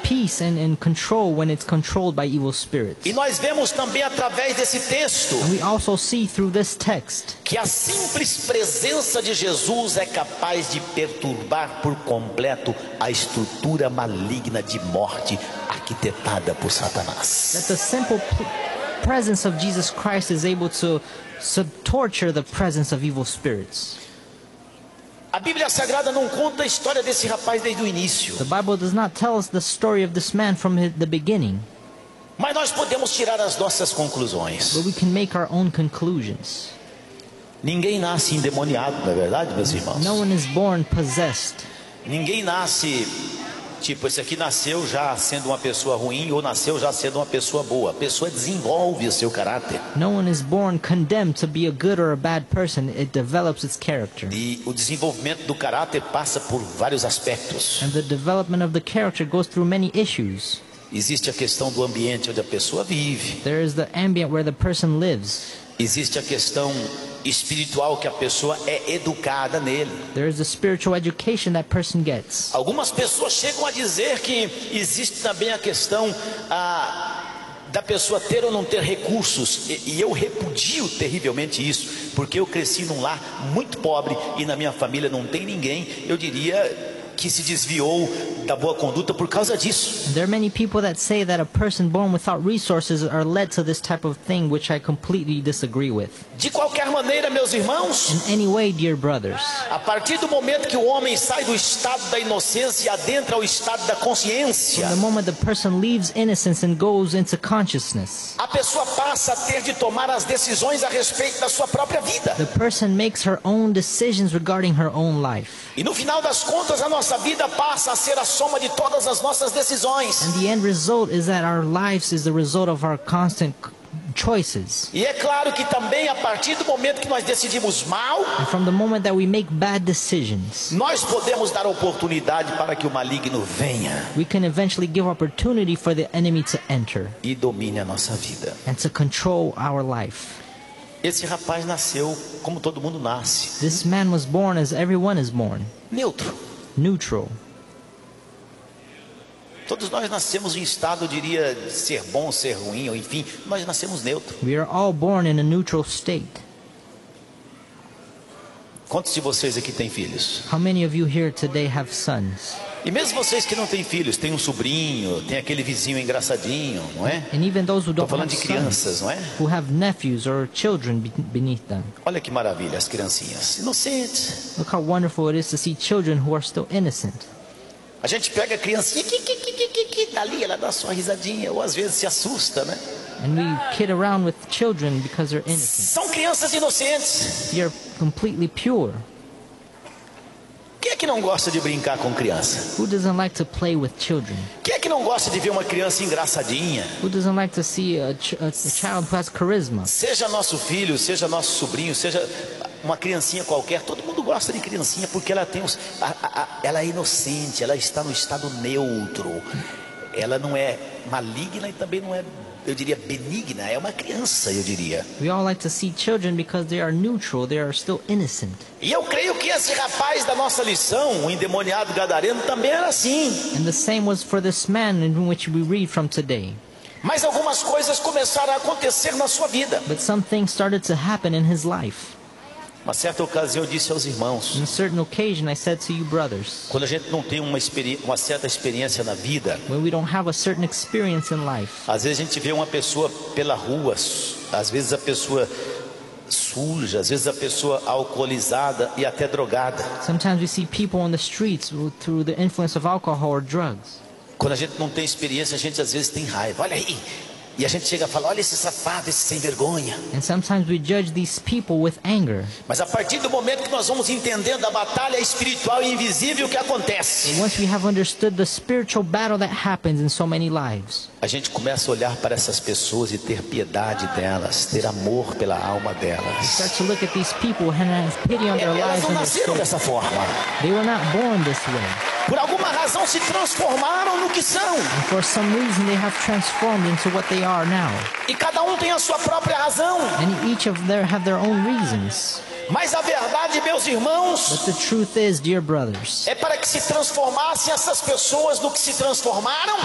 peace and control when it's controlled by evil spirits. E nós vemos também através desse texto And we also see through this text que a simples presença de Jesus é capaz de perturbar por completo a estrutura maligna de morte arquitetada por Satanás. that the simple presence of Jesus Christ is able to torture the presence of evil spirits. A Bíblia Sagrada não conta a história desse rapaz desde o início, The Bible does not tell us the story of this man from the beginning, mas nós podemos tirar as nossas conclusões. but we can make our own conclusions. Ninguém nasce endemoniado, não é verdade, meus irmãos? No one is born possessed. Ninguém nasce, tipo, esse aqui nasceu já sendo uma pessoa ruim ou nasceu já sendo uma pessoa boa. A pessoa desenvolve o seu caráter. No one is born condemned to be a good or a bad person. It develops its character. E o desenvolvimento do caráter passa por vários aspectos. And the development of the character goes through many issues. Existe a questão do ambiente onde a pessoa vive. There is the ambient where the person lives. Existe a questão espiritual que a pessoa é educada nele. There is the spiritual education that person gets. Algumas pessoas chegam a dizer que existe também a questão da pessoa ter ou não ter recursos, e eu repudio terrivelmente isso, porque eu cresci num lar muito pobre e na minha família não tem ninguém, eu diria que se desviou da boa conduta por causa disso. There are many people that say that a person born without resources are led to this type of thing, which I completely disagree with. De qualquer maneira, meus irmãos, In any way, dear brothers, a partir do momento que o homem sai do estado da inocência e adentra o estado da consciência, the moment the person leaves innocence and goes into consciousness, a pessoa passa a ter de tomar as decisões a respeito da sua própria vida. the person makes her own decisions regarding her own life. E no final das contas, a nossa vida passa a ser a soma de todas as nossas decisões. And the end result is that our lives is the result of our constant choices. E é claro que também a partir do momento que nós decidimos mal, And from the moment that we make bad decisions, nós podemos dar oportunidade para que o maligno venha we can eventually give opportunity for the enemy to enter e domine a nossa vida. and to control our life. Esse rapaz nasceu como todo mundo nasce, This man was born as everyone is born, neutro. neutral. Todos nós nascemos em estado, eu diria, de ser bom, ser ruim, ou enfim, nós nascemos neutro. We are all born in a neutral state. Quantos de vocês aqui têm filhos? How many of you here today have sons? E mesmo vocês que não têm filhos, tem um sobrinho, tem aquele vizinho engraçadinho, não é? And even those who Estou don't falando have de crianças, sons, não é? who have nephews or children beneath them. Olha que maravilha, as criancinhas inocentes. Look how wonderful it is to see children who are still innocent. A gente pega a criancinha, dali ela dá só uma risadinha, ou às vezes se assusta, né? And we kid around with children because they're innocent. São crianças inocentes. They are completely pure. Quem é que não gosta de brincar com criança? Who doesn't like to play with children? Quem é que não gosta de ver uma criança engraçadinha? Who doesn't like to see a child who has charisma? Seja nosso filho, seja nosso sobrinho, seja uma criancinha qualquer, todo mundo gosta de criancinha porque ela tem ela é inocente, ela está no estado neutro. Ela não é maligna e também não é, eu diria, benigna, é uma criança, eu diria. We all like to see children because they are neutral, they are still innocent. E eu creio que esse rapaz da nossa lição, o endemoniado gadareno, também era assim. And the same was for this man in which we read from today. Mas algumas coisas começaram a acontecer na sua vida. But some things started to happen in his life. Uma certa ocasião eu disse aos irmãos, On a certain occasion I said to you brothers, quando a gente não tem uma certa experiência na vida, when we don't have a certain experience in life, às vezes a gente vê uma pessoa pela rua, às vezes a pessoa suja, às vezes a pessoa alcoolizada e até drogada. sometimes we see people on the streets through the influence of alcohol or drugs. Quando a gente não tem experiência, a gente às vezes tem raiva. Olha aí. E a gente chega a falar, olha esse safado, esse sem vergonha. And sometimes we judge these people with anger. Mas a partir do momento que nós vamos entendendo a batalha espiritual e invisível que acontece, Once we have understood the spiritual battle that happens in so many lives, a gente começa a olhar para essas pessoas e ter piedade delas, ter amor pela alma delas. start to look at these people and have pity on their Elas lives não and their nasceram souls. dessa forma. They were not born this way. Por alguma razão se transformaram no que são. And for some reason they have transformed into what they are now. E cada um tem a sua própria razão. And each of them have their own reasons. Mas a verdade, meus irmãos, But the truth is, dear brothers, é para que se transformassem essas pessoas no que se transformaram.